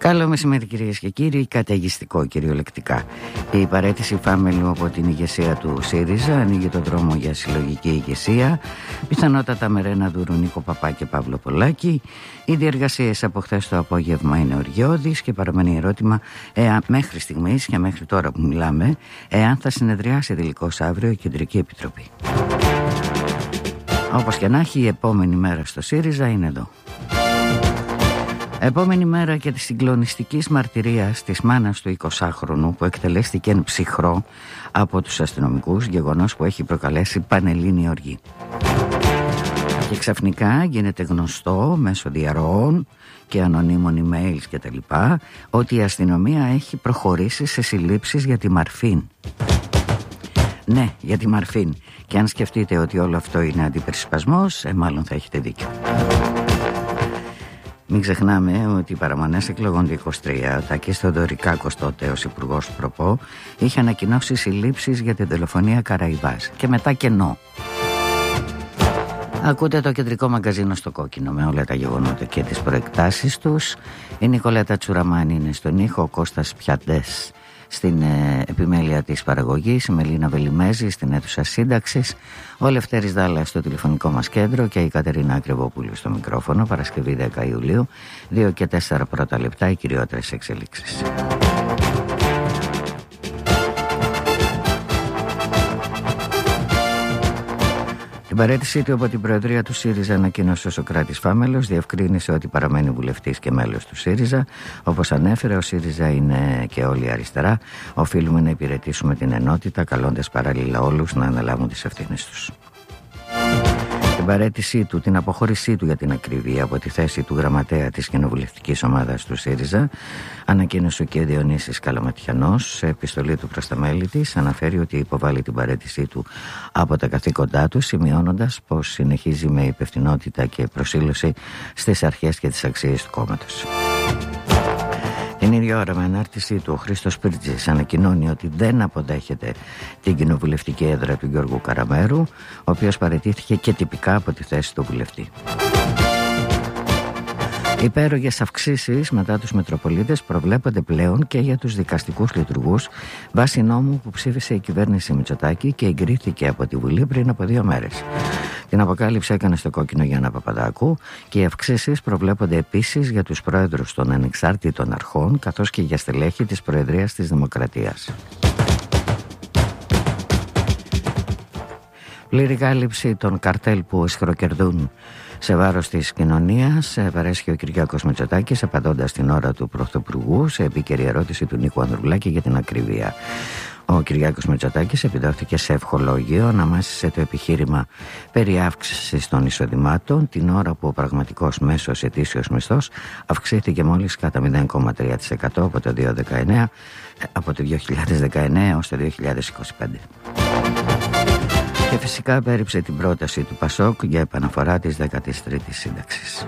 Καλό μεσημέρι κυρίες και κύριοι, καταιγιστικό κυριολεκτικά. Η παραίτηση Φάμελου από την ηγεσία του ΣΥΡΙΖΑ ανοίγει το δρόμο για συλλογική ηγεσία. Πιθανότατα με Ρένα Δούρου, Νίκο Παπά και Παύλο Πολάκη. Οι διεργασίες από χθες το απόγευμα είναι οριώδεις και παραμένει ερώτημα μέχρι στιγμής και μέχρι τώρα που μιλάμε, εάν θα συνεδριάσει τελικώς αύριο η Κεντρική Επιτροπή. Όπως και να έχει, η επόμενη μέρα στο ΣΥΡΙΖΑ είναι εδώ. Επόμενη μέρα και της συγκλονιστικής μαρτυρίας της μάνας του 20χρονου που εκτελέστηκε εν ψυχρό από τους αστυνομικούς, γεγονός που έχει προκαλέσει πανελλήνια οργή. Και ξαφνικά γίνεται γνωστό μέσω διαρροών και ανωνύμων emails και τα λοιπά ότι η αστυνομία έχει προχωρήσει σε συλλήψεις για τη Μαρφίν. Ναι, για τη Μαρφίν. Και αν σκεφτείτε ότι όλο αυτό είναι αντιπερισπασμός, μάλλον θα έχετε δίκιο. Μην ξεχνάμε ότι οι παραμονές εκλογών του 23, ο Τάκης Θεοδωρικάκος, τότε ως υπουργός προπό, είχε ανακοινώσει συλλήψεις για την δολοφονία Καραϊβάς και μετά κενό. Ακούτε το κεντρικό μαγκαζίνο στο κόκκινο με όλα τα γεγονότα και τις προεκτάσεις τους. Η Νικολέτα Τσουραμάνη είναι στον ήχο, ο Κώστας Πιαντές στην επιμέλεια της παραγωγής, η Μελίνα Βελιμέζη στην αίθουσα σύνταξης, ο Λευτέρης Δάλλας στο τηλεφωνικό μας κέντρο και η Κατερίνα Ακριβοπούλου στο μικρόφωνο. Παρασκευή 10 Ιουλίου, 2 και 4 πρώτα λεπτά, οι κυριότερες εξελίξεις. Την παραίτησή του από την Προεδρία του ΣΥΡΙΖΑ ανακοίνωσε ο Σωκράτης Φάμελος, διευκρίνησε ότι παραμένει βουλευτής και μέλος του ΣΥΡΙΖΑ. Όπως ανέφερε, ο ΣΥΡΙΖΑ είναι και όλη αριστερά. Οφείλουμε να υπηρετήσουμε την ενότητα, καλώντας παράλληλα όλους να αναλάβουν τις ευθύνες τους. Την παραίτησή του, την αποχώρησή του για την ακρίβεια από τη θέση του γραμματέα της κοινοβουλευτικής ομάδας του ΣΥΡΙΖΑ, ανακοίνωσε και ο Διονύσης Καλαματιανός σε επιστολή του προς τα μέλη της. Αναφέρει ότι υποβάλλει την παραίτησή του από τα καθήκοντά του, σημειώνοντας πως συνεχίζει με υπευθυνότητα και προσήλωση στις αρχές και τις αξίες του κόμματος. Την ίδια ώρα, με ανάρτησή του, ο Χρήστος Πύρτζης ανακοινώνει ότι δεν αποδέχεται την κοινοβουλευτική έδρα του Γιώργου Καραμέρου, ο οποίος παραιτήθηκε και τυπικά από τη θέση του βουλευτή. Υπέρογες αυξήσεις μετά τους Μητροπολίτες προβλέπονται πλέον και για τους δικαστικούς λειτουργούς βάσει νόμου που ψήφισε η κυβέρνηση Μητσοτάκη και εγκρίθηκε από τη Βουλή πριν από 2 μέρες. Την αποκάλυψη έκανε στο κόκκινο Γιάννα Παπαδάκου και οι αυξήσεις προβλέπονται επίσης για τους πρόεδρους των ανεξάρτητων αρχών καθώς και για στελέχη της Προεδρίας της Δημοκρατίας. Πλήρη κάλυψη των καρτέλ που ισχυροκερδούν σε βάρος της κοινωνίας παρέσχει ο Κυριάκος Μητσοτάκης, απαντώντας την ώρα του Πρωθυπουργού σε επίκαιρη ερώτηση του Νίκου Ανδρουλάκη για την ακρίβεια. Ο Κυριάκος Μητσοτάκης επιδόθηκε σε ευχολόγιο, αναμάσισε το επιχείρημα περί αύξησης των εισοδημάτων την ώρα που ο πραγματικός μέσος ετήσιος μισθός αυξήθηκε μόλις κατά 0,3% από το 2019 ως το 2025. Και φυσικά πέριψε την πρόταση του ΠΑΣΟΚ για επαναφορά της 13ης σύνταξης.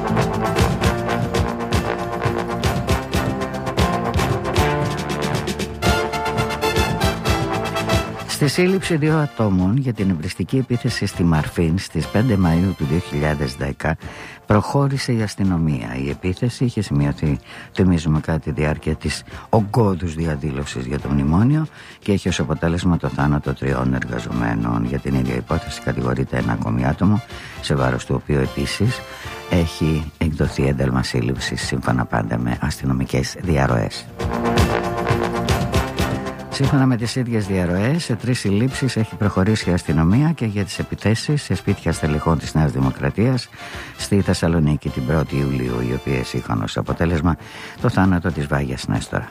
Στη σύλληψη 2 ατόμων για την εμπριστική επίθεση στη Μαρφίν στις 5 Μαΐου του 2010 προχώρησε η αστυνομία. Η επίθεση είχε σημειωθεί, θυμίζουμε, κατά τη διάρκεια της ογκώδους διαδήλωσης για το μνημόνιο και έχει ως αποτέλεσμα το θάνατο 3 εργαζομένων. Για την ίδια υπόθεση κατηγορείται ένα ακόμη άτομο, σε βάρος του οποίου επίσης έχει εκδοθεί ένταλμα σύλληψης σύμφωνα πάντα με αστυνομικές διαρροές. Σύμφωνα με τις ίδιες διαρροές, σε 3 συλλήψεις έχει προχωρήσει η αστυνομία και για τις επιθέσεις σε σπίτια στελεχών της Νέας Δημοκρατίας στη Θεσσαλονίκη την 1η Ιουλίου, οι οποίες είχαν ως αποτέλεσμα το θάνατο της Βάγιας Νέστορα.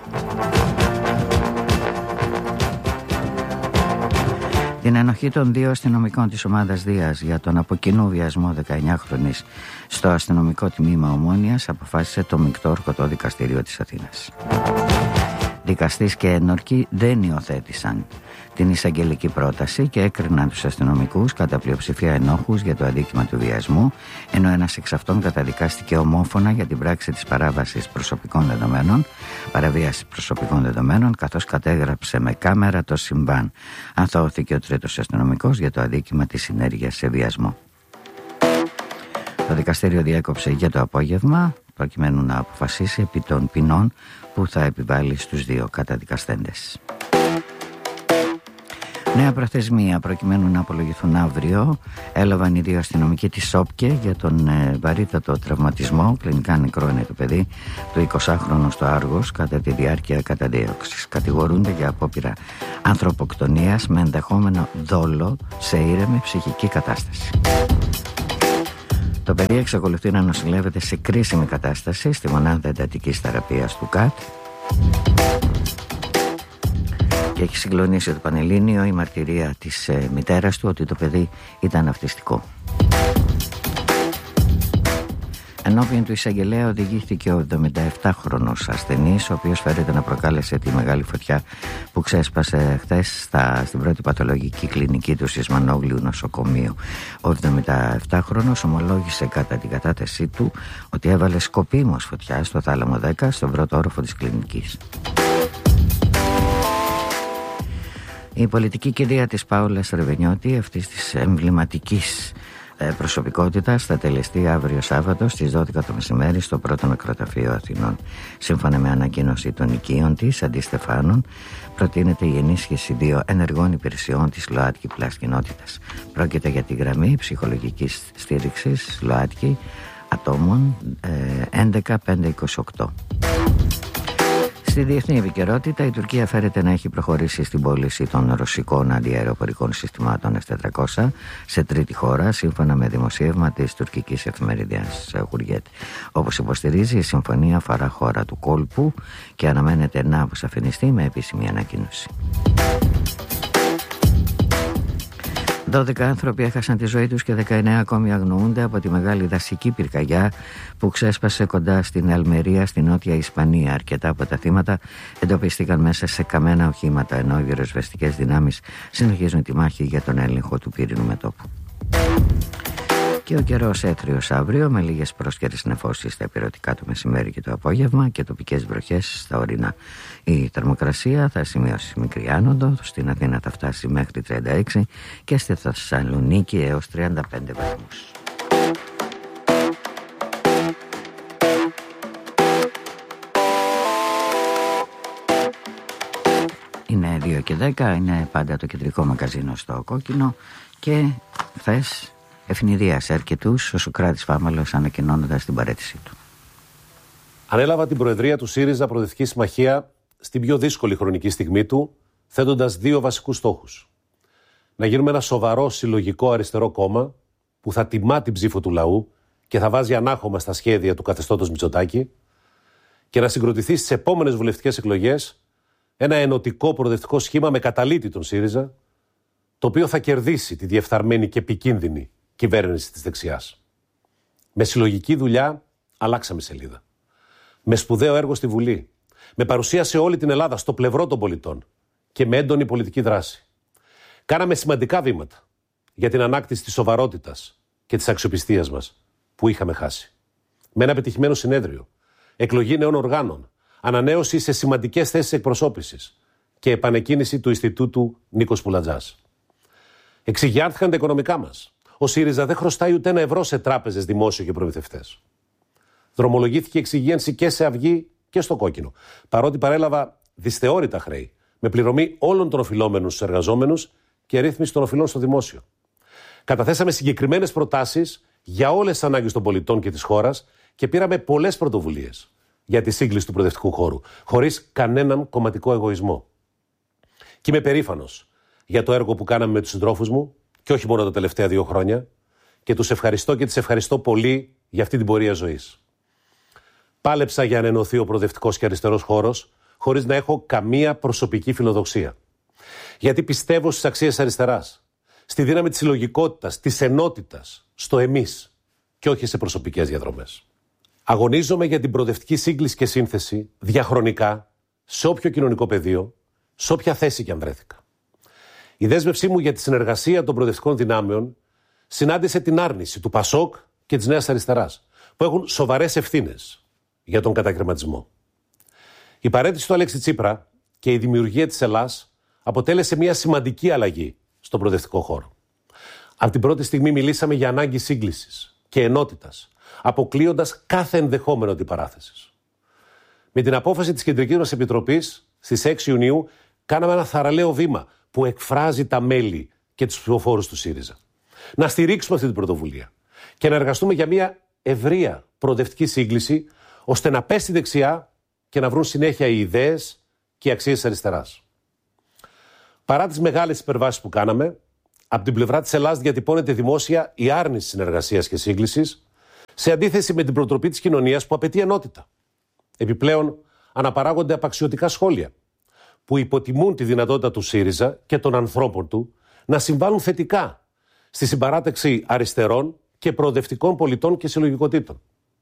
Την ενοχή των 2 αστυνομικών της ομάδας Δίας για τον από κοινού βιασμό 19χρονης στο αστυνομικό τμήμα Ομόνοιας αποφάσισε το μεικτό ορκωτό δικαστήριο της Αθήνας. Δικαστής και ένορκοι δεν υιοθέτησαν την εισαγγελική πρόταση και έκριναν τους αστυνομικούς κατά πλειοψηφία ενόχους για το αδίκημα του βιασμού, ενώ ένας εξ αυτών καταδικάστηκε ομόφωνα για την πράξη της παράβασης προσωπικών δεδομένων, παραβίαση προσωπικών δεδομένων, καθώς κατέγραψε με κάμερα το συμβάν. Αθώθηκε ο 3ος αστυνομικός για το αδίκημα της συνέργειας σε βιασμό. Το δικαστήριο διέκοψε για το απόγευμα προκειμένου να αποφασίσει επί των ποινών που θα επιβάλλει στους δύο καταδικαστέντες. Νέα προθεσμία προκειμένου να απολογηθούν αύριο έλαβαν οι δύο αστυνομικοί της ΣΟΠΚΕ για τον βαρύτατο τραυματισμό, κλινικά νεκρό είναι το παιδί, του 20χρονου στο Άργος κατά τη διάρκεια καταδίωξης. Κατηγορούνται για απόπειρα ανθρωποκτονίας με ενδεχόμενο δόλο σε ήρεμη ψυχική κατάσταση. Το παιδί εξακολουθεί να νοσηλεύεται σε κρίσιμη κατάσταση στη μονάδα εντατικής θεραπείας του ΚΑΤ και έχει συγκλονίσει το Πανελλήνιο η μαρτυρία της μητέρας του ότι το παιδί ήταν αυτιστικό. Ενώπιον του εισαγγελέα οδηγήθηκε ο 77χρονος ασθενής, ο οποίος φέρεται να προκάλεσε τη μεγάλη φωτιά που ξέσπασε χθες στην πρώτη παθολογική κλινική του Σισμανόγλιου νοσοκομείου. Ο 77χρονος ομολόγησε κατά την κατάθεσή του ότι έβαλε σκοπίμως φωτιά στο θάλαμο 10 στον πρώτο όροφο της κλινικής. Η πολιτική κηδεία της Πάολας Ρεβενιώτη, αυτής της εμβληματικής προσωπικότητας, θα τελεστεί αύριο Σάββατο στις 12 το μεσημέρι στο πρώτο νεκροταφείο Αθηνών. Σύμφωνα με ανακοίνωση των οικείων της, Αντιστεφάνων, προτείνεται η ενίσχυση 2 ενεργών υπηρεσιών της ΛΟΑΤΚΙ Πλάς κοινότητας. Πρόκειται για τη γραμμή ψυχολογικής στήριξης ΛΟΑΤΚΙ ατόμων 11528. Στη διεθνή επικαιρότητα, η Τουρκία φέρεται να έχει προχωρήσει στην πώληση των ρωσικών αντιαεροπορικών συστημάτων S-400 σε τρίτη χώρα, σύμφωνα με δημοσίευμα της τουρκικής εφημερίδας Hurriyet. Όπως υποστηρίζει, η συμφωνία αφορά χώρα του κόλπου και αναμένεται να αποσαφινιστεί με επίσημη ανακοίνωση. 12 άνθρωποι έχασαν τη ζωή τους και 19 ακόμη αγνοούνται από τη μεγάλη δασική πυρκαγιά που ξέσπασε κοντά στην Αλμερία στη νότια Ισπανία. Αρκετά από τα θύματα εντοπίστηκαν μέσα σε καμένα οχήματα, ενώ οι πυροσβεστικές δυνάμεις συνεχίζουν τη μάχη για τον έλεγχο του πύρινου μετώπου. Και ο καιρός έθριος αύριο, με λίγες πρόσκαιρες νεφώσεις στα ηπειρωτικά το μεσημέρι και το απόγευμα και τοπικές βροχές στα ορεινά. Η θερμοκρασία θα σημειώσει μικρή άνοδο, στην Αθήνα θα φτάσει μέχρι 36 και στη Θεσσαλονίκη έως 35 βαθμούς. Είναι 2 και 10, είναι πάντα το κεντρικό μαγκαζίνο στο Κόκκινο και χθες ευνηδίασε αρκετούς ο Σωκράτης Φάμαλος ανακοινώνοντας την παραίτησή του. Ανέλαβα την προεδρία του ΣΥΡΙΖΑ Προοδευτική Συμμαχία στην πιο δύσκολη χρονική στιγμή του, θέτοντας 2 βασικούς στόχους. Να γίνουμε ένα σοβαρό συλλογικό αριστερό κόμμα που θα τιμά την ψήφο του λαού και θα βάζει ανάχωμα στα σχέδια του καθεστώτος Μητσοτάκη και να συγκροτηθεί στις επόμενες βουλευτικές εκλογές ένα ενωτικό προοδευτικό σχήμα με καταλύτη τον ΣΥΡΙΖΑ, το οποίο θα κερδίσει τη διεφθαρμένη και επικίνδυνη κυβέρνηση της δεξιάς. Με συλλογική δουλειά αλλάξαμε σελίδα. Με σπουδαίο έργο στη Βουλή. Με παρουσία σε όλη την Ελλάδα στο πλευρό των πολιτών και με έντονη πολιτική δράση. Κάναμε σημαντικά βήματα για την ανάκτηση της σοβαρότητας και της αξιοπιστίας μας που είχαμε χάσει. Με ένα πετυχημένο συνέδριο, εκλογή νέων οργάνων, ανανέωση σε σημαντικές θέσεις εκπροσώπησης και επανεκκίνηση του Ινστιτούτου Νίκος Πουλατζάς. Εξηγιάνθηκαν τα οικονομικά μας. Ο ΣΥΡΙΖΑ δεν χρωστάει ούτε 1 ευρώ σε τράπεζες, δημόσιο και προμηθευτές. Δρομολογήθηκε εξυγίανση και σε Αυγή και στο Κόκκινο, παρότι παρέλαβα δυσθεώρητα χρέη, με πληρωμή όλων των οφειλόμενων στους εργαζόμενους και ρύθμιση των οφειλών στο δημόσιο. Καταθέσαμε συγκεκριμένες προτάσεις για όλες τις ανάγκες των πολιτών και της χώρας και πήραμε πολλές πρωτοβουλίες για τη σύγκληση του προοδευτικού χώρου, χωρίς κανέναν κομματικό εγωισμό. Και είμαι περήφανος για το έργο που κάναμε με τους συντρόφους μου, και όχι μόνο τα τελευταία 2 χρόνια, και τους ευχαριστώ και τις ευχαριστώ πολύ για αυτή την πορεία ζωής. Πάλεψα για να ενωθεί ο προοδευτικός και αριστερός χώρος, χωρίς να έχω καμία προσωπική φιλοδοξία. Γιατί πιστεύω στις αξίες αριστεράς, στη δύναμη της συλλογικότητας, της ενότητας, στο εμείς, και όχι σε προσωπικές διαδρομές. Αγωνίζομαι για την προοδευτική σύγκληση και σύνθεση διαχρονικά, σε όποιο κοινωνικό πεδίο, σε όποια θέση και αν βρέθηκα. Η δέσμευσή μου για τη συνεργασία των προοδευτικών δυνάμεων συνάντησε την άρνηση του ΠΑΣΟΚ και της Νέας Αριστεράς, που έχουν σοβαρές ευθύνες για τον κατακρεματισμό. Η παραίτηση του Αλέξη Τσίπρα και η δημιουργία της Ελλάς αποτέλεσε μια σημαντική αλλαγή στον προοδευτικό χώρο. Από την πρώτη στιγμή μιλήσαμε για ανάγκη σύγκλησης και ενότητας, αποκλείοντας κάθε ενδεχόμενο αντιπαράθεσης. Με την απόφαση της Κεντρικής μας Επιτροπής στις 6 Ιουνίου κάναμε ένα θαραλέο βήμα που εκφράζει τα μέλη και τους ψηφοφόρους του ΣΥΡΙΖΑ. Να στηρίξουμε αυτή την πρωτοβουλία και να εργαστούμε για μια ευρεία προοδευτική σύγκληση, ώστε να πέσει δεξιά και να βρουν συνέχεια οι ιδέες και οι αξίες της αριστεράς. Παρά τις μεγάλες υπερβάσεις που κάναμε, από την πλευρά της Ελλάδας διατυπώνεται δημόσια η άρνηση συνεργασίας και σύγκλησης, σε αντίθεση με την προτροπή της κοινωνίας που απαιτεί ενότητα. Επιπλέον, αναπαράγονται απαξιωτικά σχόλια που υποτιμούν τη δυνατότητα του ΣΥΡΙΖΑ και των ανθρώπων του να συμβάλλουν θετικά στη συμπαράταξη αριστερών και προοδευτικών πολιτών και συλλογικοτήτων.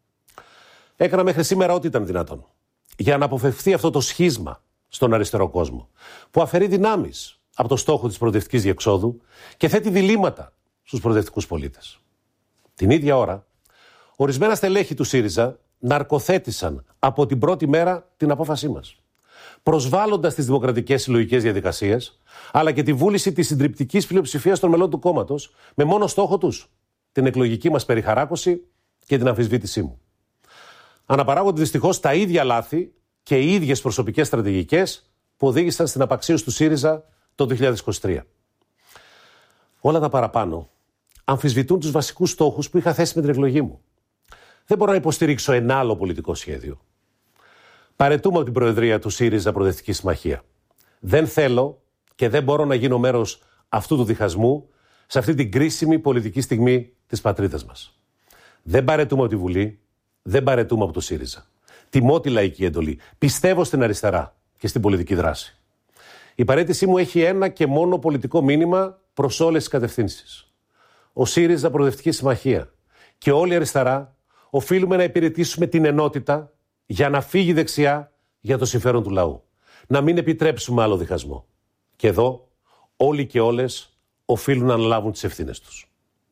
Έκανα μέχρι σήμερα ό,τι ήταν δυνατόν για να αποφευθεί αυτό το σχίσμα στον αριστερό κόσμο, που αφαιρεί δυνάμεις από το στόχο της προοδευτικής διεξόδου και θέτει διλήμματα στους προοδευτικούς πολίτες. Την ίδια ώρα, ορισμένα στελέχη του ΣΥΡΙΖΑ ναρκοθέτησαν από την πρώτη μέρα την απόφασή μας, προσβάλλοντας τις δημοκρατικές συλλογικές διαδικασίες, αλλά και τη βούληση της συντριπτικής πλειοψηφίας των μελών του κόμματος, με μόνο στόχο τους την εκλογική μας περιχαράκωση και την αμφισβήτησή μου. Αναπαράγονται δυστυχώς τα ίδια λάθη και οι ίδιες προσωπικές στρατηγικές που οδήγησαν στην απαξίωση του ΣΥΡΙΖΑ το 2023. Όλα τα παραπάνω αμφισβητούν τους βασικούς στόχους που είχα θέσει με την εκλογή μου. Δεν μπορώ να υποστηρίξω ένα άλλο πολιτικό σχέδιο. Παραιτούμε από την Προεδρία του ΣΥΡΙΖΑ Προοδευτική Συμμαχία. Δεν θέλω και δεν μπορώ να γίνω μέρος αυτού του διχασμού σε αυτή την κρίσιμη πολιτική στιγμή της πατρίδας μας. Δεν παραιτούμε από τη Βουλή, δεν παραιτούμε από το ΣΥΡΙΖΑ. Τιμώ τη λαϊκή εντολή. Πιστεύω στην αριστερά και στην πολιτική δράση. Η παραίτησή μου έχει ένα και μόνο πολιτικό μήνυμα προς όλες τις κατευθύνσεις. Ο ΣΥΡΙΖΑ Προοδευτική Συμμαχία και όλη η αριστερά οφείλουμε να υπηρετήσουμε την ενότητα για να φύγει δεξιά για το συμφέρον του λαού. Να μην επιτρέψουμε άλλο διχασμό. Και εδώ όλοι και όλες οφείλουν να αναλάβουν τις ευθύνες τους.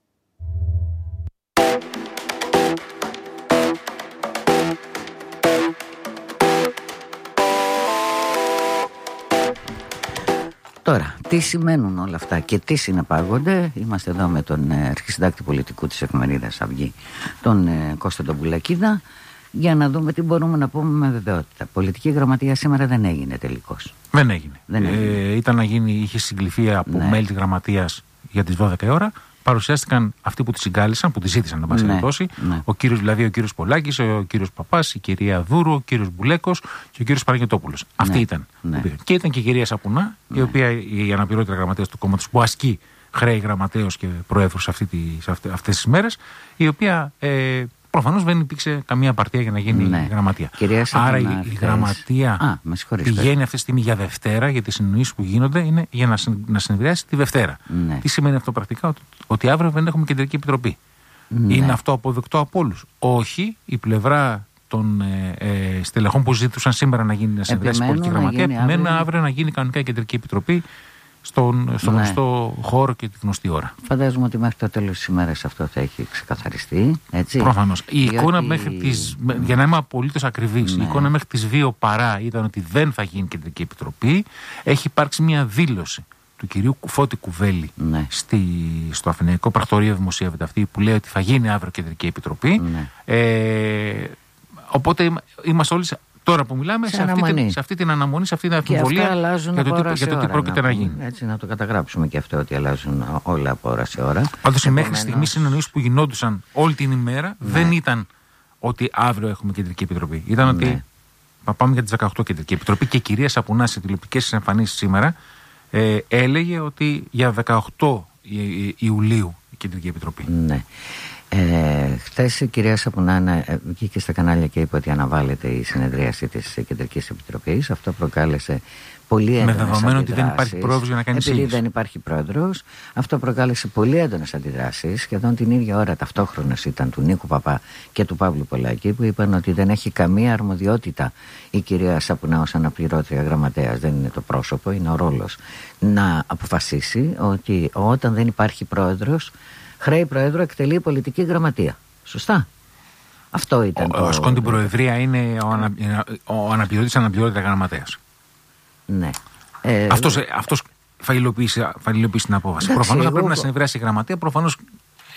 Τώρα, τι σημαίνουν όλα αυτά και τι συνεπάγονται? Είμαστε εδώ με τον αρχισυντάκτη πολιτικού της εφημερίδας Αυγή, τον Κώστα τον Πουλακίδα, για να δούμε τι μπορούμε να πούμε με βεβαιότητα. Πολιτική γραμματεία σήμερα δεν έγινε τελικώς. Δεν έγινε. Ήταν να γίνει, είχε συγκληθεί από μέλη της γραμματείας για τις 12 η ώρα. Παρουσιάστηκαν αυτοί που τη συγκάλεσαν, που τη ζήτησαν, να μας περιπτώσει. Ο κύριος Πολάκης, ο κύριος Παπάς, η κυρία Δούρου, ο κύριος Μπουλέκος και ο κύριος Παναγιωτόπουλος. Αυτοί ήταν. Και ήταν και η κυρία Σαπουνά, η οποία η αναπληρώτρια γραμματέας του κόμματος, που ασκεί χρέη γραμματέως και προέδρου σε αυτές τις μέρες, η οποία προφανώς δεν υπήρξε καμία απαρτία για να γίνει γραμματεία. Άρα η γραμματεία πηγαίνει αυτή τη στιγμή για Δευτέρα, γιατί οι συνεννοήσεις που γίνονται είναι για να συνεδριάσει τη Δευτέρα. Τι σημαίνει αυτό πρακτικά? Ότι αύριο δεν έχουμε κεντρική επιτροπή. Είναι αυτό αποδεκτό από όλους? Όχι. Η πλευρά των στελεχών που ζήτησαν σήμερα να γίνει να συνεδριάσει η πολιτική γραμματεία επιμένουν αύριο να γίνει κανονικά η κεντρική επιτροπή στον γνωστό χώρο και τη γνωστή ώρα. Φαντάζομαι ότι μέχρι το τέλος της ημέρας αυτό θα έχει ξεκαθαριστεί. Έτσι. Προφανώς. Η εικόνα για να είμαι απολύτως ακριβής, η εικόνα μέχρι τις 2 παρά ήταν ότι δεν θα γίνει κεντρική επιτροπή. Έχει υπάρξει μια δήλωση του κυρίου Φώτη Κουβέλη στο Αθηναϊκό Πρακτορείο, δημοσιεύεται αυτή, που λέει ότι θα γίνει αύριο κεντρική επιτροπή. Οπότε είμαστε όλοι τώρα που μιλάμε σε αυτή την αναμονή, σε αυτή την αμφιβολία για το τι πρόκειται να γίνει. Έτσι, να το καταγράψουμε και αυτό, ότι αλλάζουν όλα από ώρα σε ώρα. Πάντως μέχρι στιγμή συνεννοήσεις που γινόντουσαν όλη την ημέρα δεν ήταν ότι αύριο έχουμε κεντρική επιτροπή. Ήταν ότι θα πάμε για τις 18 κεντρική επιτροπή, και η κυρία Σαπουνά σε τηλεοπτικές εμφανίσεις σήμερα έλεγε ότι για 18 Ιουλίου η κεντρική επιτροπή. Ναι. Χθες η κυρία Σαπουνά βγήκε στα κανάλια και είπε ότι αναβάλλεται η συνεδρίαση της Κεντρικής Επιτροπής. Αυτό προκάλεσε πολύ έντονες αντιδράσεις. Με δεδομένο ότι δεν υπάρχει πρόεδρος για να κάνει σύγκριση. Επειδή δεν υπάρχει πρόεδρος, αυτό προκάλεσε πολύ έντονες αντιδράσεις. Σχεδόν την ίδια ώρα ταυτόχρονες ήταν του Νίκου Παπά και του Παύλου Πολάκη, που είπαν ότι δεν έχει καμία αρμοδιότητα η κυρία Σαπουνά ως αναπληρώτρια γραμματέας, δεν είναι το πρόσωπο, είναι ο ρόλος, να αποφασίσει ότι όταν δεν υπάρχει πρόεδρος, χρέη Προέδρου εκτελεί πολιτική γραμματεία. Σωστά. Αυτό ήταν. Ο ασκόν την Προεδρία είναι ο αναπληρώτης γραμματέας. Ναι. Αυτός θα υλοποιήσει την απόφαση. Προφανώς θα πρέπει να συνεδριάσει η γραμματεία. Προφανώς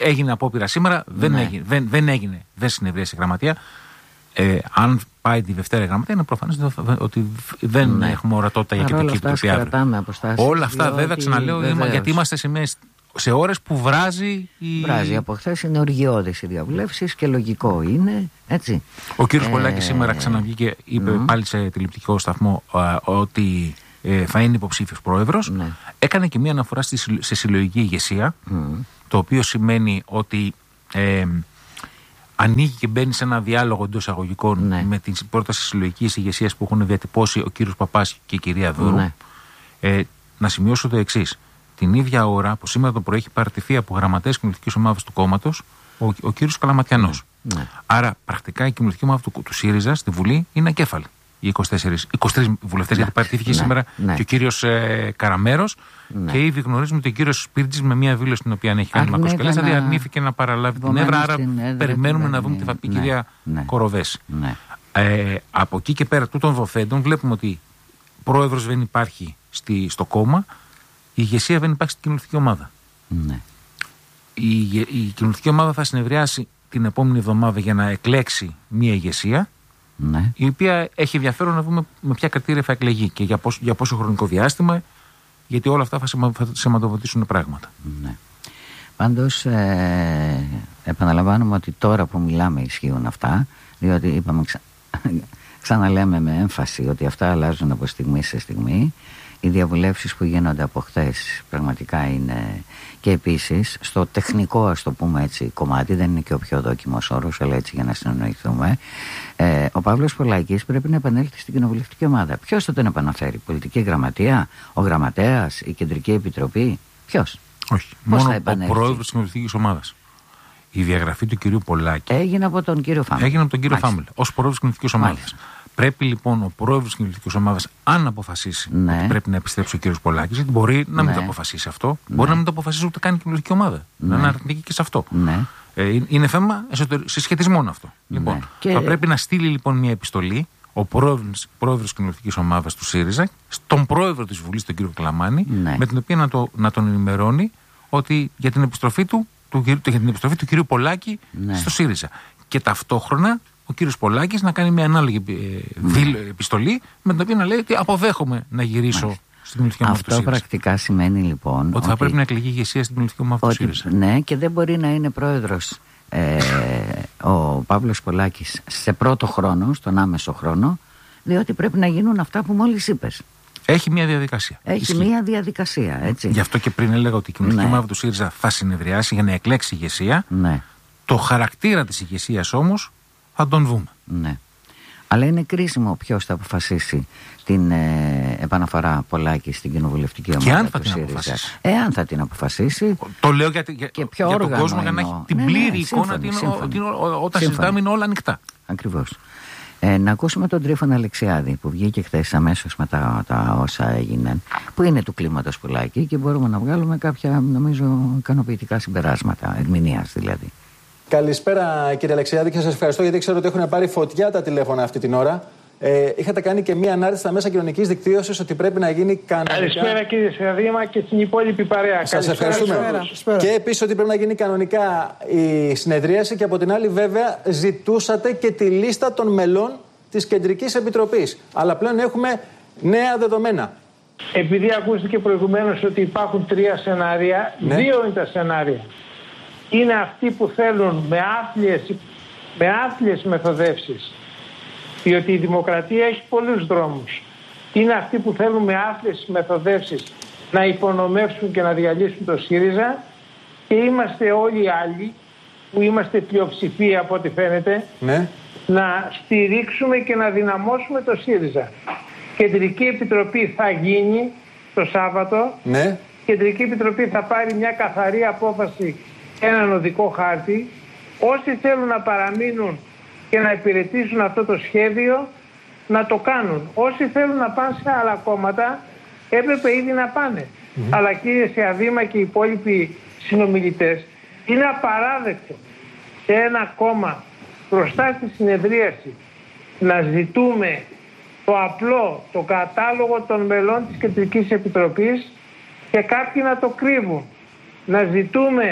έγινε απόπειρα σήμερα, δεν συνεδρίασε η γραμματεία. Αν πάει τη Δευτέρα η γραμματεία, είναι προφανές ότι δεν έχουμε ορατότητα για κεντρική επιτροπή αύριο. Όλα αυτά βέβαια ξαναλέω, γιατί είμαστε σε ώρες που βράζει Βράζει από χθες, είναι οργιώδης οι διαβουλεύσεις και λογικό είναι, έτσι. Ο κύριος Πολάκης σήμερα ξαναβγήκε, είπε πάλι σε τηλεοπτικό σταθμό ότι θα είναι υποψήφιος πρόεδρος. Έκανε και μία αναφορά σε συλλογική ηγεσία, το οποίο σημαίνει ότι ανοίγει και μπαίνει σε ένα διάλογο εντός εισαγωγικών με την πρόταση συλλογικής ηγεσίας που έχουν διατυπώσει ο κύριος Παπάς και η κυρία Δούρου. Να σημειώσω το εξής. Την ίδια ώρα που σήμερα το πρωί έχει παραιτηθεί από γραμματέας κοινωνικής ομάδας του κόμματος ο κύριος Καλαματιανός. Άρα, πρακτικά η κοινωνική ομάδα του ΣΥΡΙΖΑ στη Βουλή είναι ακέφαλη. Οι 23 βουλευτές, γιατί παραιτήθηκε σήμερα και ο κύριος Καραμέρος. Και ήδη γνωρίζουμε ότι ο κύριος Σπίρτζης με μια δήλωση την οποία έχει κάνει μακροσκελές, δηλαδή αρνήθηκε να παραλάβει την έδρα. Άρα, περιμένουμε να δούμε τι θα πει η κυρία Κοροβέση. Από εκεί και πέρα τούτων δοθέντων, βλέπουμε ότι πρόεδρος δεν υπάρχει στο κόμμα. Η ηγεσία δεν υπάρχει στην κοινωνική ομάδα. Η κοινωνική ομάδα θα συνεδριάσει την επόμενη εβδομάδα για να εκλέξει μία ηγεσία, η οποία έχει ενδιαφέρον να δούμε με ποια κριτήρια θα εκλεγεί και για πόσο χρονικό διάστημα, γιατί όλα αυτά θα σηματοδοτήσουν πράγματα. Πάντως επαναλαμβάνουμε ότι τώρα που μιλάμε ισχύουν αυτά, διότι είπαμε ξαναλέμε με έμφαση ότι αυτά αλλάζουν από στιγμή σε στιγμή. Οι διαβουλεύσεις που γίνονται από χθες πραγματικά είναι, και επίσης στο τεχνικό, ας το πούμε έτσι, κομμάτι, δεν είναι και ο πιο δόκιμος όρος, αλλά έτσι για να συνεννοηθούμε, ο Παύλος Πολάκης πρέπει να επανέλθει στην κοινοβουλευτική ομάδα. Ποιος θα τον επαναφέρει, η πολιτική γραμματεία, ο γραμματέας, η κεντρική επιτροπή, ποιος? Όχι, μόνο ο πρόεδρος της κοινοβουλευτικής ομάδας. Η διαγραφή του κυρίου Πολάκη έγινε από τον κύριο Φάμελ. Ως πρόεδρος της κοινοβουλευτικής ομάδας. Πρέπει λοιπόν ο πρόεδρος της κοινωνικής ομάδας, αν αποφασίσει ότι πρέπει να επιστρέψει ο κύριος Πολάκης, γιατί μπορεί να μην το αποφασίσει αυτό, μπορεί να μην το αποφασίσει ούτε καν η κοινωνική ομάδα. Να είναι αρνητική και σε αυτό. Είναι θέμα συσχετισμών αυτό. Λοιπόν, θα πρέπει να στείλει λοιπόν μια επιστολή ο πρόεδρος της κοινωνικής ομάδας του ΣΥΡΙΖΑ στον πρόεδρο της Βουλής, τον κύριο Κλαμάνη, με την οποία να τον ενημερώνει ότι για την επιστροφή του κυρίου Πολάκη στο ΣΥΡΙΖΑ. Και ταυτόχρονα ο κύριος Πολάκης να κάνει μια ανάλογη επιστολή με την οποία να λέει ότι αποδέχομαι να γυρίσω στην κοινωνική ομάδα του ΣΥΡΙΖΑ. Αυτό πρακτικά σημαίνει λοιπόν ότι θα πρέπει να εκλεγεί ηγεσία στην κοινωνική ομάδα του ΣΥΡΙΖΑ. Ναι, και δεν μπορεί να είναι πρόεδρος ο Παύλος Πολάκης σε πρώτο χρόνο, στον άμεσο χρόνο, διότι πρέπει να γίνουν αυτά που μόλις είπες. Έχει μια διαδικασία. Μια διαδικασία, έτσι. Γι' αυτό και πριν έλεγα ότι η κοινωνική ομάδα του ΣΥΡΙΖΑ θα συνεδριάσει για να εκλέξει ηγεσία. Το χαρακτήρα της ηγεσίας όμως θα τον δούμε. Αλλά είναι κρίσιμο ποιος θα αποφασίσει την επαναφορά Πολάκη στην κοινοβουλευτική ομάδα. Και αν θα του την ΣΥΡΙΖΑ. αποφασίσει. Εάν θα την αποφασίσει. Το λέω για τον κόσμο, για να έχει την πλήρη εικόνα ότι όταν συζητάμε είναι όλα ανοιχτά. Ακριβώς. Να ακούσουμε τον Τρίφωνα Αλεξιάδη που βγήκε χθες αμέσως μετά τα όσα έγιναν, που είναι του κλίματος Πολάκη, και μπορούμε να βγάλουμε κάποια, νομίζω, ικανοποιητικά συμπεράσματα, ερμηνείας δηλαδή. Καλησπέρα κύριε Αλεξιάδη, και σας ευχαριστώ γιατί ξέρω ότι έχουν πάρει φωτιά τα τηλέφωνα αυτή την ώρα. Είχατε κάνει και μία ανάρτηση στα μέσα κοινωνικής δικτύωσης ότι πρέπει να γίνει κανονικά. Καλησπέρα κύριε Σεραδήμα και στην υπόλοιπη παρέα. Σας ευχαριστούμε. Και επίσης ότι πρέπει να γίνει κανονικά η συνεδρίαση, και από την άλλη βέβαια ζητούσατε και τη λίστα των μελών της Κεντρικής Επιτροπής. Αλλά πλέον έχουμε νέα δεδομένα. Επειδή ακούστηκε προηγουμένως ότι υπάρχουν 3 σενάρια, 2 είναι τα σενάρια. Είναι αυτοί που θέλουν με άθλιες μεθοδεύσεις, διότι η δημοκρατία έχει πολλούς δρόμους. Είναι αυτοί που θέλουν με άθλιες μεθοδεύσεις να υπονομεύσουν και να διαλύσουν το ΣΥΡΙΖΑ, και είμαστε όλοι οι άλλοι που είμαστε πλειοψηφία από ό,τι φαίνεται, να στηρίξουμε και να δυναμώσουμε το ΣΥΡΙΖΑ. Κεντρική Επιτροπή θα γίνει το Σάββατο. Κεντρική Επιτροπή θα πάρει μια καθαρή απόφαση, έναν οδικό χάρτη. Όσοι θέλουν να παραμείνουν και να υπηρετήσουν αυτό το σχέδιο, να το κάνουν. Όσοι θέλουν να πάνε σε άλλα κόμματα, έπρεπε ήδη να πάνε. Αλλά κύριε Σεαδήμα και οι υπόλοιποι συνομιλητές, είναι απαράδεκτο σε ένα κόμμα μπροστά στη συνεδρίαση να ζητούμε το απλό, το κατάλογο των μελών της Κεντρικής Επιτροπής, και κάποιοι να το κρύβουν. Να ζητούμε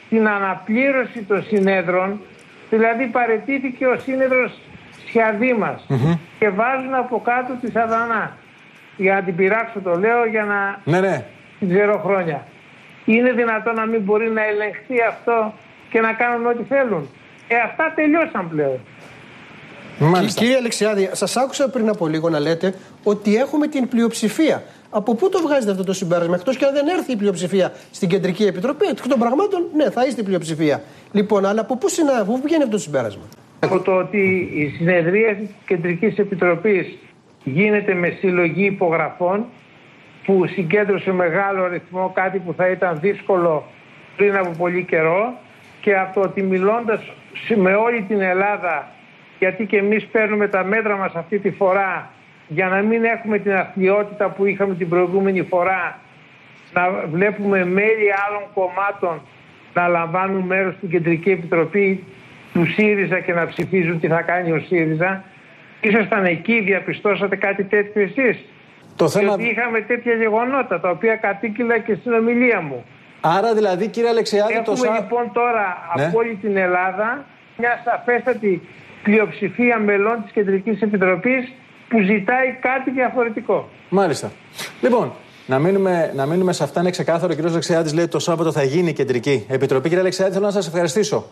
την αναπλήρωση των συνέδρων, δηλαδή παραιτήθηκε ο σύνεδρος Σιαδήμας και βάζουν από κάτω τη Σαδανά. Για να την πειράξω το λέω, για να την ξέρω χρόνια. Είναι δυνατόν να μην μπορεί να ελεγχθεί αυτό και να κάνουν ό,τι θέλουν? Αυτά τελειώσαν πλέον. Κύριε Αλεξιάδη, σας άκουσα πριν από λίγο να λέτε ότι έχουμε την πλειοψηφία. Από πού το βγάζετε αυτό το συμπέρασμα? Εκτός και αν δεν έρθει η πλειοψηφία στην Κεντρική Επιτροπή, εκ των πραγμάτων, ναι, θα είστε η πλειοψηφία. Λοιπόν, αλλά από πού βγαίνει αυτό το συμπέρασμα? Από το ότι η συνεδρία της Κεντρικής Επιτροπής γίνεται με συλλογή υπογραφών που συγκέντρωσε μεγάλο αριθμό, κάτι που θα ήταν δύσκολο πριν από πολύ καιρό, και από το ότι μιλώντας με όλη την Ελλάδα, γιατί και εμείς παίρνουμε τα μέτρα μας αυτή τη φορά για να μην έχουμε την αθλιότητα που είχαμε την προηγούμενη φορά, να βλέπουμε μέλη άλλων κομμάτων να λαμβάνουν μέρος στην Κεντρική Επιτροπή του ΣΥΡΙΖΑ και να ψηφίζουν τι θα κάνει ο ΣΥΡΙΖΑ. Ήσασταν εκεί, διαπιστώσατε κάτι τέτοιο εσείς? Διότι είχαμε τέτοια γεγονότα τα οποία κατήγγειλα και στην ομιλία μου. Άρα δηλαδή, κύριε Αλεξιάδη, έχουμε λοιπόν τώρα από όλη την Ελλάδα μια σαφέστατη πλειοψηφία μελών της Κεντρικής Επιτροπής που ζητάει κάτι διαφορετικό. Μάλιστα. Λοιπόν, να μείνουμε σε αυτά. Είναι ξεκάθαρο. Ο κ. Αλεξιάδης λέει ότι το Σάββατο θα γίνει η Κεντρική Επιτροπή. Κύριε Αλεξιάδη, θέλω να σας ευχαριστήσω.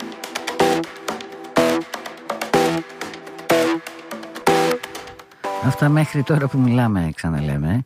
Αυτά μέχρι τώρα που μιλάμε, ξαναλέμε.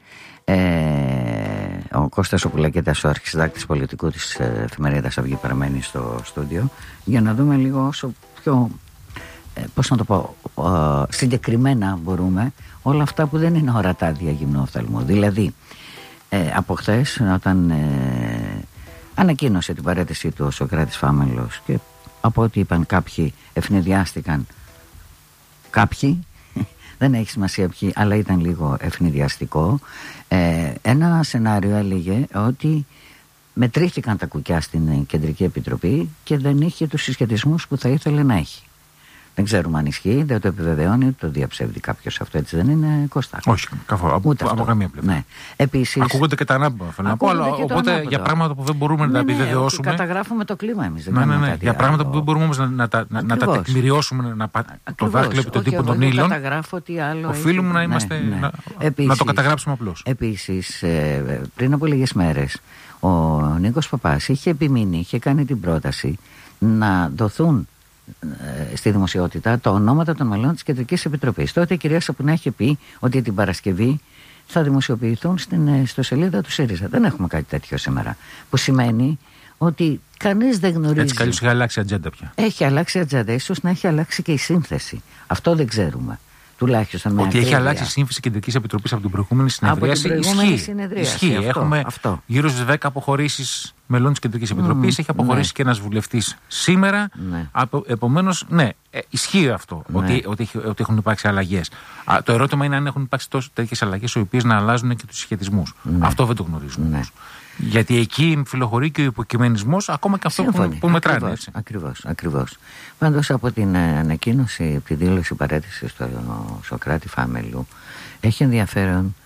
Ο Κώστας ο Πουλακέτας, ο αρχισυντάκτης πολιτικού της εφημερίδας Αυγή, παραμένει στο στούντιο για να δούμε λίγο όσο πιο, πώς να το πω, συγκεκριμένα μπορούμε όλα αυτά που δεν είναι ορατά δια γυμνόφθαλμου. Δηλαδή, από χθες, όταν ανακοίνωσε την παραίτησή του ο Σωκράτης Φάμελος και από ό,τι είπαν κάποιοι ευνηδιάστηκαν, κάποιοι, δεν έχει σημασία ποιοι, αλλά ήταν λίγο ευνηδιαστικό. Ένα σενάριο έλεγε ότι μετρήθηκαν τα κουκιά στην Κεντρική Επιτροπή και δεν είχε τους συσχετισμούς που θα ήθελε να έχει. Δεν ξέρουμε αν ισχύει, δεν το επιβεβαιώνει, το διαψεύδει κάποιος αυτό, έτσι δεν είναι, Κώστα? Όχι, καθόλου. Από καμία πλευρά. Ναι. Επίσης, ακούγονται και τα ανάποδα. Οπότε για πράγματα που δεν μπορούμε να τα επιβεβαιώσουμε. Καταγράφουμε το κλίμα εμείς. Για πράγματα που δεν μπορούμε όμως να τα τεκμηριώσουμε, το δάχτυλο επί των τύπων των ύλων, οφείλουμε να είμαστε. Να το καταγράψουμε απλώς. Επίσης, πριν από λίγες μέρες, ο Νίκος Παπάς είχε επιμείνει, είχε κάνει την πρόταση να δοθούν στη δημοσιότητα τα ονόματα των μελών της Κεντρικής Επιτροπής. Τότε η κυρία Σαπουνά είχε πει ότι την Παρασκευή θα δημοσιοποιηθούν στο σελίδα του ΣΥΡΙΖΑ. Δεν έχουμε κάτι τέτοιο σήμερα. Που σημαίνει ότι κανείς δεν γνωρίζει. Έτσι καλώς έχει αλλάξει η ατζέντα πια. Έχει αλλάξει η ατζέντα, ίσως να έχει αλλάξει και η σύνθεση. Αυτό δεν ξέρουμε. Τουλάχιστον με ότι έχει αλλάξει η σύμφωση Κεντρικής Επιτροπής από την προηγούμενη συνεδρίαση. Ισχύει. Έχουμε γύρω στις 10 αποχωρήσεις μελών της Κεντρικής Επιτροπής. Έχει αποχωρήσει και ένας βουλευτής σήμερα. Επομένως, ναι, ισχύει αυτό. Ότι έχουν υπάρξει αλλαγές. Το ερώτημα είναι αν έχουν υπάρξει τέτοιες αλλαγές οι οποίες να αλλάζουν και τους συσχετισμούς. Αυτό δεν το γνωρίζουμε. Γιατί εκεί φιλοχωρεί και ο υποκειμενισμός, ακόμα και αυτό που μετράνε. Ακριβώς. Πάντως από την ανακοίνωση, τη δήλωση παραίτησης του Σωκράτη Φάμελου, έχει ενδιαφέρον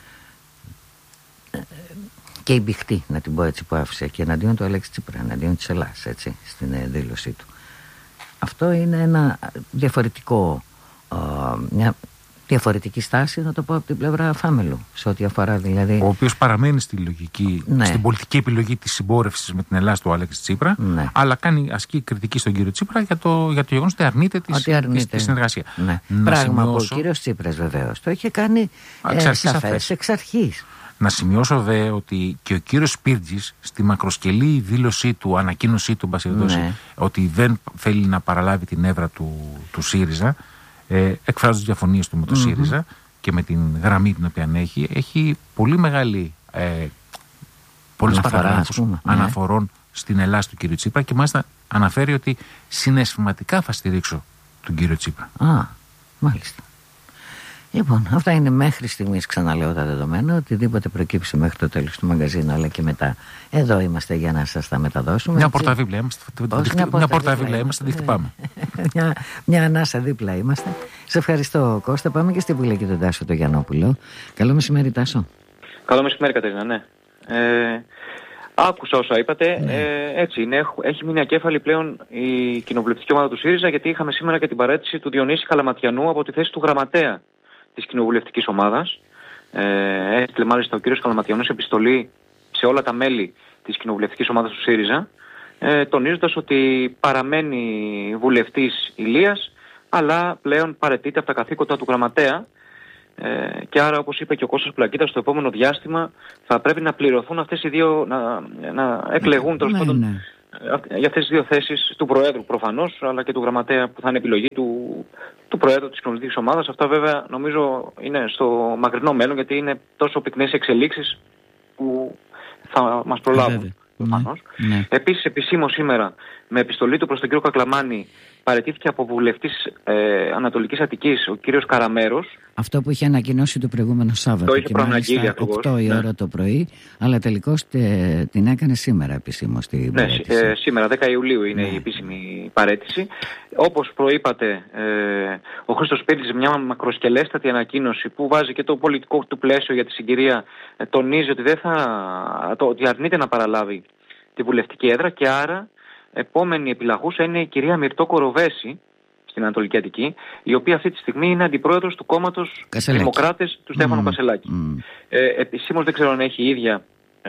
και η μπηχτή, να την πω έτσι, που άφησε και εναντίον του Αλέξη Τσίπρα, εναντίον της Ελλάδας, έτσι, στην δήλωσή του. Αυτό είναι ένα διαφορετικό, μια διαφορετική στάση, να το πω, από την πλευρά Φάμελου, σε ό,τι αφορά δηλαδή. Ο οποίος παραμένει στη λογική, στην πολιτική επιλογή της συμπόρευσης με την Ελλάδα του Αλέξη Τσίπρα, αλλά ασκεί κριτική στον κύριο Τσίπρα για το γεγονός ότι αρνείται τη συνεργασία. Πράγμα που ο κύριος Τσίπρας βεβαίως το είχε κάνει σαφές εξ αρχής. Να σημειώσω δε ότι και ο κύριος Σπίρτζης στη μακροσκελή δήλωσή του, ανακοίνωσή του, ότι δεν θέλει να παραλάβει την έδρα του ΣΥΡΙΖΑ, εκφράζοντας διαφωνίες του με το ΣΥΡΙΖΑ και με την γραμμή την οποία έχει πολύ μεγάλη πολλές παραγράφους αναφορών στην Ελλάδα του κύριου Τσίπρα και μάλιστα αναφέρει ότι συναισθηματικά θα στηρίξω τον κύριο Τσίπρα. Μάλιστα. Λοιπόν, αυτά είναι μέχρι στιγμής, ξαναλέω τα δεδομένα. Οτιδήποτε προκύψει μέχρι το τέλος του μαγαζίνου, αλλά και μετά, εδώ είμαστε για να σας τα μεταδώσουμε. Μια πορταβίβλια είμαστε, τη χτυπάμε. Μια ανάσα δίπλα είμαστε. Σε ευχαριστώ, Κώστα. Πάμε και στην Πουλέκη τον Τάσο το Γιαννόπουλο. Καλό μεσημέρι, Τάσο. Καλό μεσημέρι, Κατερίνα, ναι. Άκουσα όσα είπατε. Έτσι είναι. Έχει μείνει ακέφαλη πλέον η κοινοβουλευτική ομάδα του ΣΥΡΙΖΑ, γιατί είχαμε σήμερα και την παραίτηση του Διονύση Καλαματιανού από τη θέση του γραμματέα της κοινοβουλευτικής ομάδας. Έστειλε μάλιστα ο κύριος Καλαματιανούς επιστολή σε όλα τα μέλη της κοινοβουλευτικής ομάδας του ΣΥΡΙΖΑ, τονίζοντας ότι παραμένει βουλευτής Ηλίας, αλλά πλέον παραιτείται από τα καθήκοντα του γραμματέα. Και άρα, όπως είπε και ο Κώστας Πλακίτας, στο επόμενο διάστημα θα πρέπει να πληρωθούν αυτές οι δύο, να εκλεγούν τέλος πάντων για αυτές τις δύο θέσεις του Προέδρου προφανώς, αλλά και του Γραμματέα, που θα είναι επιλογή του Προέδρου της κοινοβουλευτικής ομάδας. Αυτά βέβαια νομίζω είναι στο μακρινό μέλλον, γιατί είναι τόσο πυκνές εξελίξεις που θα μας προλάβουν. Επίσης, επισήμως σήμερα, με επιστολή του προς τον κύριο Κακλαμάνη, παραιτήθηκε από βουλευτής Ανατολικής Αττικής ο κύριος Καραμέρος. Αυτό που είχε ανακοινώσει το προηγούμενο Σάββατο. Το είχε προαναγγείλει 8 η ώρα το πρωί, αλλά τελικώς την έκανε σήμερα επισήμως την παραίτηση. Σήμερα, 10 Ιουλίου είναι η επίσημη παραίτηση. Όπως προείπατε, ο Χρήστος Σπύρτης, μια μακροσκελέστατη ανακοίνωση που βάζει και το πολιτικό του πλαίσιο για τη συγκυρία, τονίζει ότι, ότι αρνείται να παραλάβει τη βουλευτική έδρα, και άρα επόμενη επιλαγούσα είναι η κυρία Μυρτώ Κοροβέση στην Ανατολική Αττική, η οποία αυτή τη στιγμή είναι αντιπρόεδρος του κόμματος Δημοκράτες του Στέφανου Κασελάκη. Επισήμως δεν ξέρω αν έχει η ίδια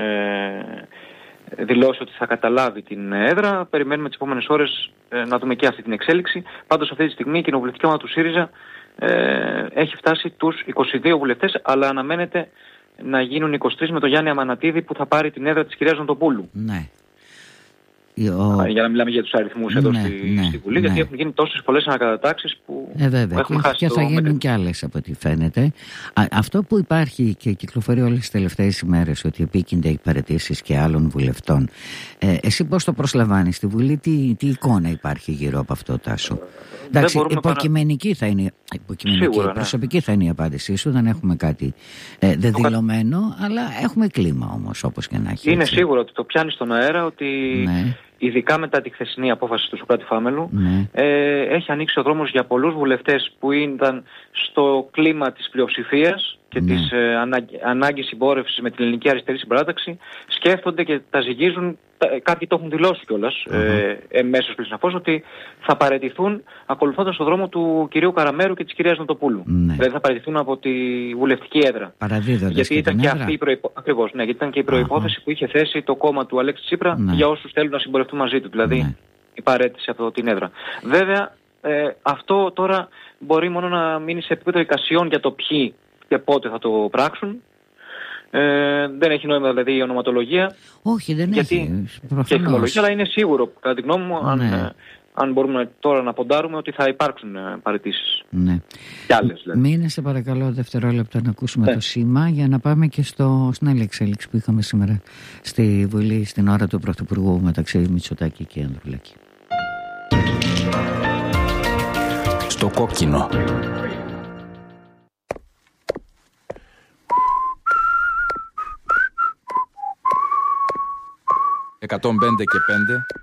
δηλώσει ότι θα καταλάβει την έδρα. Περιμένουμε τις επόμενες ώρες να δούμε και αυτή την εξέλιξη. Πάντως αυτή τη στιγμή η κοινοβουλευτική ομάδα του ΣΥΡΙΖΑ έχει φτάσει τους 22 βουλευτές, αλλά αναμένεται να γίνουν 23 με τον Γιάννη Αμανατίδη, που θα πάρει την έδρα της κυρίας Νοτοπούλου. Ναι. Για να μιλάμε για τους αριθμούς εδώ στη Βουλή, γιατί έχουν γίνει τόσες πολλές ανακατατάξεις που έχουμε χάσει. Και θα γίνουν κι άλλες από ό,τι φαίνεται. Αυτό που υπάρχει και κυκλοφορεί όλες τις τελευταίες ημέρες, ότι επίκυνται οι παραιτήσεις και άλλων βουλευτών, εσύ πώς το προσλαμβάνεις στη Βουλή, τι εικόνα υπάρχει γύρω από αυτό, Τάσο? Εντάξει, υποκειμενική θα είναι, σίγουρα, προσωπική θα είναι η απάντησή σου, δεν έχουμε κάτι δεδηλωμένο, αλλά έχουμε κλίμα όμως, όπως και να έχει. Είναι σίγουρο ότι το πιάνει στον αέρα, ότι ειδικά μετά τη χθεσινή απόφαση του Σωκράτη Φάμελου, έχει ανοίξει ο δρόμος για πολλούς βουλευτές που ήταν στο κλίμα της πλειοψηφίας και της ανάγκης συμπόρευσης με την ελληνική αριστερή συμπαράταξη, σκέφτονται και τα ζυγίζουν. Κάποιοι το έχουν δηλώσει κιόλας εμέσως πλην σαφώς, ότι θα παραιτηθούν ακολουθώντας τον δρόμο του κυρίου Καραμέρου και της κυρίας Νοτοπούλου. Δηλαδή θα παραιτηθούν από τη βουλευτική έδρα. Γιατί ήταν και αυτή ακριβώς, γιατί ήταν και η προϋπόθεση που είχε θέσει το κόμμα του Αλέξη Τσίπρα για όσους θέλουν να συμπορευτούν μαζί του. Δηλαδή η παραίτηση από την έδρα. Βέβαια, αυτό τώρα μπορεί μόνο να μείνει σε επίπεδο εικασιών για το ποιοι και πότε θα το πράξουν. Δεν έχει νόημα δηλαδή η ονοματολογία. Όχι, δεν έχει. Και η θυμολογία, αλλά είναι σίγουρο, κατά τη γνώμη μου, αν μπορούμε τώρα να ποντάρουμε, ότι θα υπάρξουν παραιτήσεις. Και άλλες, δηλαδή. Μείνε σε παρακαλώ δευτερόλεπτα να ακούσουμε το σήμα, για να πάμε και στην άλλη εξέλιξη που είχαμε σήμερα στη Βουλή στην ώρα του Πρωθυπουργού μεταξύ Μητσοτάκη και Ανδρουλάκη. Στο κόκκινο. 105 και 5